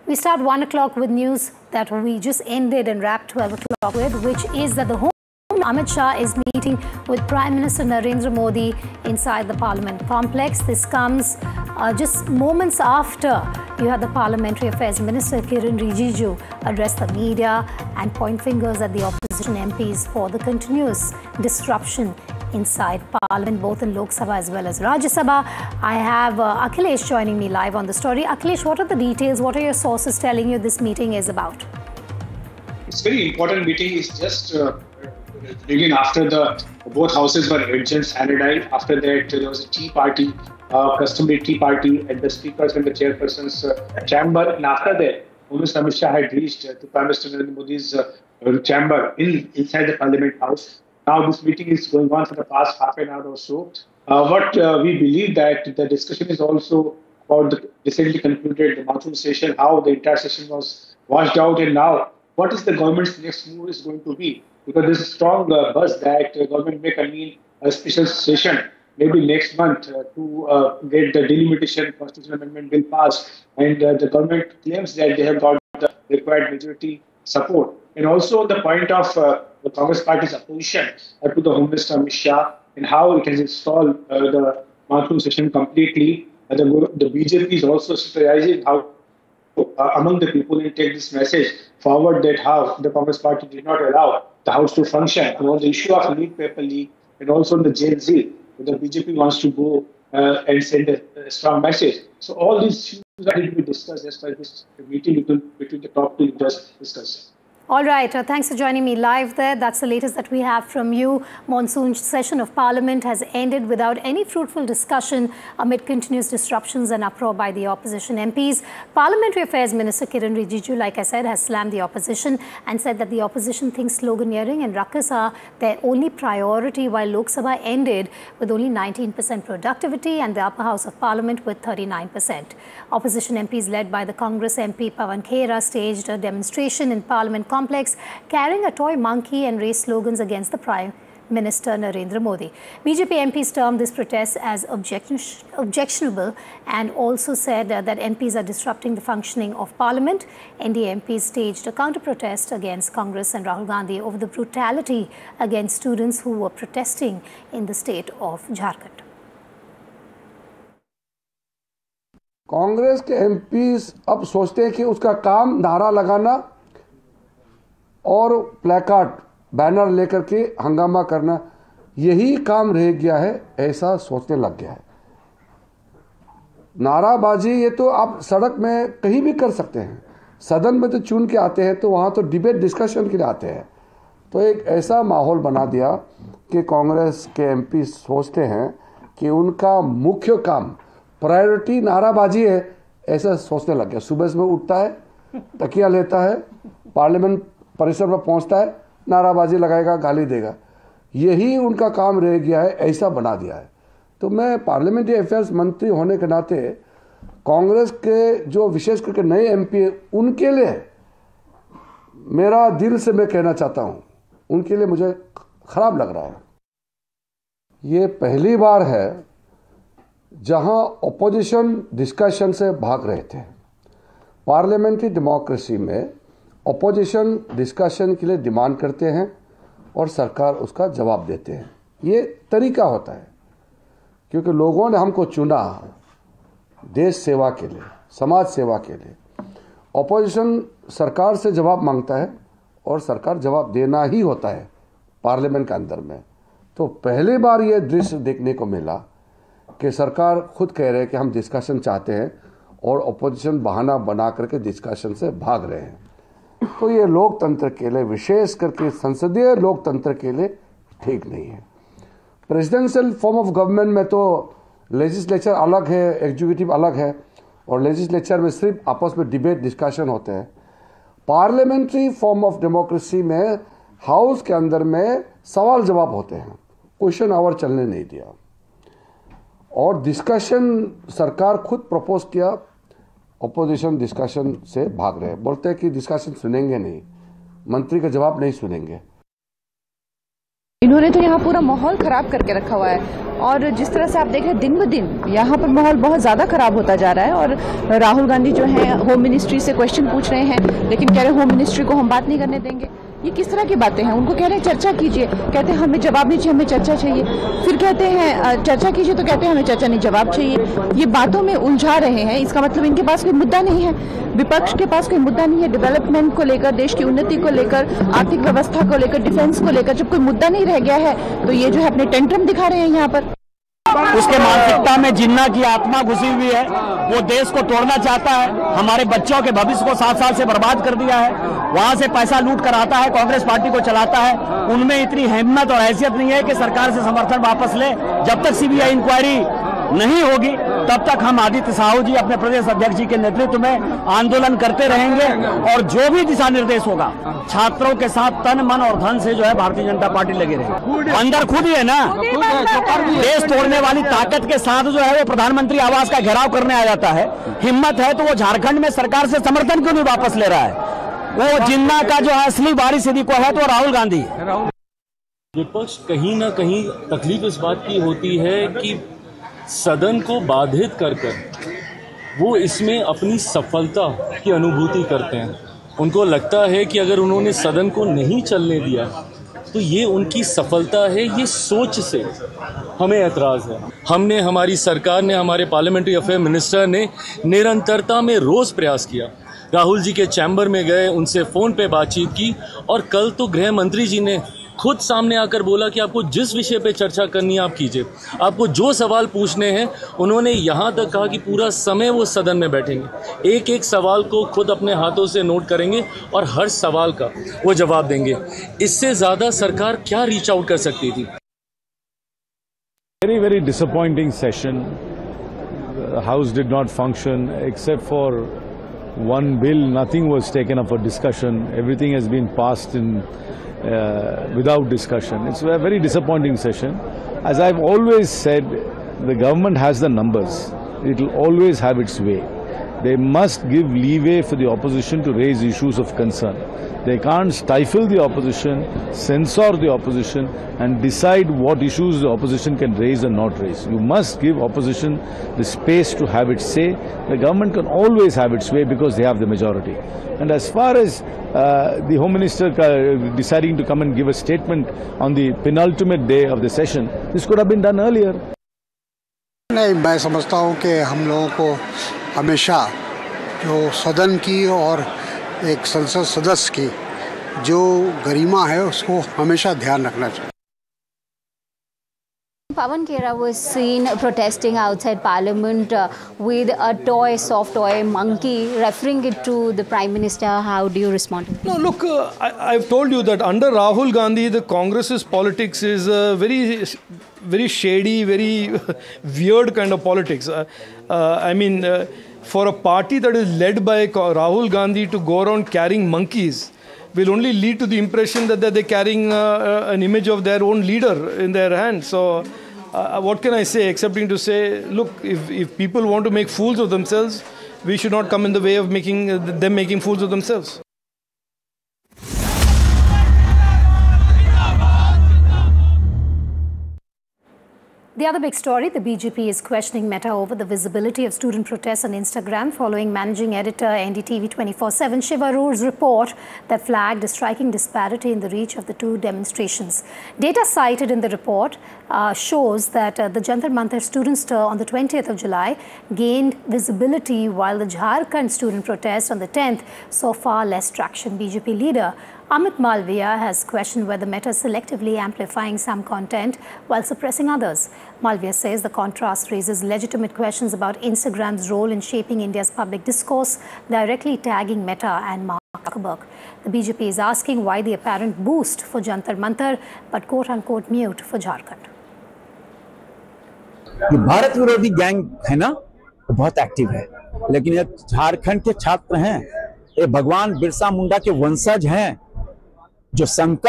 We start 1 o'clock with news that we just ended and wrapped 12 o'clock with, which is that the Home Amit Shah is meeting with Prime Minister Narendra Modi inside the Parliament complex. This comes just moments after you had the Parliamentary Affairs Minister Kiren Rijiju address the media and point fingers at the opposition MPs for the continuous disruption inside Parliament, both in Lok Sabha as well as Rajya Sabha. I have Akhilesh joining me live on the story. Akhilesh, what are the details? What are your sources telling you this meeting is about? It's a very important meeting. It's just begin after both houses were adjourned Saturday. After that, there was a tea party, customary tea party at the speaker's and the chairperson's chamber. And after that, Mr. Amit Shah had reached to Prime Minister Narendra Modi's chamber inside the Parliament House. Now this meeting is going on for the past half an hour or so. What we believe that the discussion is also about the recently concluded monsoon session, how the entire session was washed out, and now what is the government's next move is going to be. Because there's a strong buzz that the government may convene a special session maybe next month to get the delimitation constitutional amendment bill passed. And the government claims that they have got the required majority support. And also the point of the Congress party's opposition to the Home Minister Amit Shah and how it has installed the monsoon session completely. The BJP is also strategizing how among the people and take this message forward that how the Congress party did not allow the House to function. And on the issue of leak paper leak and also on the Gen Z, the BJP wants to go and send a strong message. So all these issues are going to be discussed as far as this meeting between the top two leaders is concerned. All right. Thanks for joining me live there. That's the latest that we have from you. Monsoon session of Parliament has ended without any fruitful discussion amid continuous disruptions and uproar by the opposition MPs. Parliamentary Affairs Minister Kiren Rijiju, like I said, has slammed the opposition and said that the opposition thinks sloganeering and ruckus are their only priority, while Lok Sabha ended with only 19% productivity and the upper house of Parliament with 39%. Opposition MPs led by the Congress MP Pawan Khera staged a demonstration in Parliament complex carrying a toy monkey and raised slogans against the Prime Minister Narendra Modi. BJP MPs termed this protest as objectionable and also said that MPs are disrupting the functioning of Parliament. NDA MPs staged a counter-protest against Congress and Rahul Gandhi over the brutality against students who were protesting in the state of Jharkhand. Congress के MPs अब सोचते हैं कि उसका काम नारा लगाना और प्लेकार्ड बैनर लेकर के हंगामा करना यही काम रह गया है, ऐसा सोचने लग गया है। नाराबाजी ये तो आप सड़क में कहीं भी कर सकते हैं, सदन में तो चुन के आते हैं तो वहाँ तो डिबेट डिस्कशन के लिए आते हैं। तो एक ऐसा माहौल बना दिया कि कांग्रेस के एमपी सोचते हैं कि उनका मुख्य काम प्रायोरिटी नाराबाजी है, ऐसा सोचने लग गया। सुबह सुबह उठता है, तकिया लेता है, पार्लियामेंट परिसर में पहुंचता है, नाराबाजी लगाएगा, गाली देगा, यही उनका काम रह गया है, ऐसा बना दिया है। तो मैं पार्लियामेंट्री अफेयर्स मंत्री होने के नाते कांग्रेस के जो विशेष करके नए एमपी उनके लिए मेरा दिल से मैं कहना चाहता हूं, उनके लिए मुझे खराब लग रहा है। ये पहली बार है जहां अपोजिशन डिस्कशन से भाग रहे थे। पार्लियामेंट्री डेमोक्रेसी में अपोजिशन डिस्कशन के लिए डिमांड करते हैं और सरकार उसका जवाब देते हैं, ये तरीका होता है, क्योंकि लोगों ने हमको चुना देश सेवा के लिए, समाज सेवा के लिए। अपोजिशन सरकार से जवाब मांगता है और सरकार जवाब देना ही होता है पार्लियामेंट के अंदर में। तो पहली बार ये दृश्य देखने को मिला कि सरकार खुद कह रहे हैं कि हम डिस्कशन चाहते हैं और अपोजिशन बहाना बना करके डिस्कशन से भाग रहे हैं। तो ये लोकतंत्र के लिए, विशेष करके संसदीय लोकतंत्र के लिए ठीक नहीं है। प्रेसिडेंशियल फॉर्म ऑफ गवर्नमेंट में तो लेजिस्लेचर अलग है, एग्जीक्यूटिव अलग है, और लेजिस्लेचर में सिर्फ आपस में डिबेट डिस्कशन होते हैं। पार्लियामेंट्री फॉर्म ऑफ डेमोक्रेसी में हाउस के अंदर में सवाल जवाब होते हैं, क्वेश्चन आवर चलने नहीं दिया, और डिस्कशन सरकार खुद प्रपोज किया, अपोजिशन डिस्कशन से भाग रहे हैं, बोलते हैं कि डिस्कशन सुनेंगे नहीं, मंत्री का जवाब नहीं सुनेंगे। इन्होंने तो यहाँ पूरा माहौल खराब करके रखा हुआ है और जिस तरह से आप देख रहे हैं दिन ब दिन यहाँ पर माहौल बहुत ज़्यादा खराब होता जा रहा है। और राहुल गांधी जो है होम मिनिस्ट्री से क्वेश्चन पूछ रहे हैं, लेकिन कह रहे हैं होम मिनिस्ट्री को हम बात नहीं करने देंगे। ये किस तरह की बातें हैं? उनको कह रहे हैं चर्चा कीजिए, कहते हैं हमें जवाब नहीं चाहिए, हमें चर्चा चाहिए। फिर कहते हैं चर्चा कीजिए तो कहते हैं हमें चर्चा नहीं, जवाब चाहिए। ये बातों में उलझा रहे हैं। इसका मतलब इनके पास कोई मुद्दा नहीं है, विपक्ष के पास कोई मुद्दा नहीं है। डेवलपमेंट को लेकर, देश की उन्नति को लेकर, आर्थिक व्यवस्था को लेकर, डिफेंस को लेकर जब कोई मुद्दा नहीं रह गया है तो ये जो है अपने टेंट्रम दिखा रहे हैं यहाँ पर। उसके मानसिकता में जिन्ना की आत्मा घुसी हुई है। वो देश को तोड़ना चाहता है, हमारे बच्चों के भविष्य को 7 साल से बर्बाद कर दिया है। वहां से पैसा लूट कर आता है, कांग्रेस पार्टी को चलाता है। उनमें इतनी हिम्मत और हैसियत नहीं है कि सरकार से समर्थन वापस ले। जब तक सीबीआई इंक्वायरी नहीं होगी तब तक हम आदित्य साहू जी अपने प्रदेश अध्यक्ष जी के नेतृत्व में आंदोलन करते रहेंगे और जो भी दिशा निर्देश होगा छात्रों के साथ तन मन और धन से जो है भारतीय जनता पार्टी लगी रहेगी। अंदर खुद ही है ना, देश तोड़ने वाली ताकत के साथ जो है वो प्रधानमंत्री आवास का घेराव करने आ जाता है। हिम्मत है तो वो झारखंड में सरकार से समर्थन क्यों नहीं वापस ले रहा है? वो जिन्ना का जो है असली वारिस यदि कोई है तो राहुल गांधी है। विपक्ष कहीं ना कहीं तकलीफ इस बात की होती है कि सदन को बाधित कर वो इसमें अपनी सफलता की अनुभूति करते हैं। उनको लगता है कि अगर उन्होंने सदन को नहीं चलने दिया तो ये उनकी सफलता है। ये सोच से हमें ऐतराज़ है। हमने, हमारी सरकार ने, हमारे पार्लियामेंट्री अफेयर मिनिस्टर ने निरंतरता में रोज़ प्रयास किया। राहुल जी के चैम्बर में गए, उनसे फ़ोन पे बातचीत की और कल तो गृह मंत्री जी ने खुद सामने आकर बोला कि आपको जिस विषय पे चर्चा करनी है आप कीजिए, आपको जो सवाल पूछने हैं। उन्होंने यहाँ तक कहा कि पूरा समय वो सदन में बैठेंगे, एक एक सवाल को खुद अपने हाथों से नोट करेंगे और हर सवाल का वो जवाब देंगे। इससे ज़्यादा सरकार क्या रीच आउट कर सकती थी? Very, very disappointing session. The House did not function except for one bill. Nothing was taken up for discussion. Everything has been passed in without discussion. It's a very disappointing session. As I've always said, the government has the numbers. It will always have its way. They must give leeway for the opposition to raise issues of concern. They can't stifle the opposition, censor the opposition and decide what issues the opposition can raise and not raise. You must give opposition the space to have its say. The government can always have its way because they have the majority. And as far as the Home Minister deciding to come and give a statement on the penultimate day of the session, this could have been done earlier. नहीं, मैं समझता हूँ कि हम लोगों को हमेशा जो सदन की और एक संसद सदस्य की जो गरिमा है उसको हमेशा ध्यान रखना चाहिए। Pawan Khera was seen protesting outside Parliament with a toy, soft toy monkey, referring it to the Prime Minister. How do you respond to that? No, look, I've told you that under Rahul Gandhi, the Congress's politics is very shady, very weird kind of politics. For a party that is led by Rahul Gandhi to go around carrying monkeys will only lead to the impression that they're carrying an image of their own leader in their hand. So what can I say excepting to say, look, if people want to make fools of themselves, we should not come in the way of making them making fools of themselves. The other big story, the BJP is questioning Meta over the visibility of student protests on Instagram following managing editor NDTV 24/7 Shiva Aroor's report that flagged a striking disparity in the reach of the two demonstrations. Data cited in the report shows that the Jantar Mantar student stir on the 20th of July gained visibility while the Jharkhand student protest on the 10th saw far less traction. BJP leader Amit Malviya has questioned whether Meta is selectively amplifying some content while suppressing others. Malviya says the contrast raises legitimate questions about Instagram's role in shaping India's public discourse, directly tagging Meta and Mark Zuckerberg. The BJP is asking why the apparent boost for Jantar Mantar but quote-unquote mute for Jharkhand. ये भारत विरोधी gang है ना, तो बहुत active है, लेकिन ये झारखंड के छात्र हैं, ये भगवान बिरसा मुंडा के वंशज हैं जो संकल्प